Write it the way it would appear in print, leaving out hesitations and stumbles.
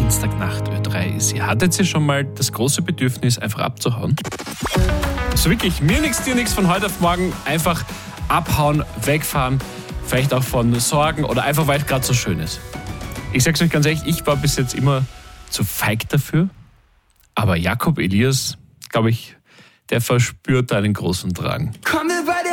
Dienstagnacht Ö3 ist hier. Hattet ihr schon mal das große Bedürfnis, einfach abzuhauen? Also wirklich, mir nichts, dir nichts, von heute auf morgen einfach abhauen, wegfahren, vielleicht auch von Sorgen oder einfach, weil es gerade so schön ist. Ich sag's euch ganz ehrlich, ich war bis jetzt immer zu feig dafür, aber Jakob Elias, glaube ich, der verspürt einen großen Drang.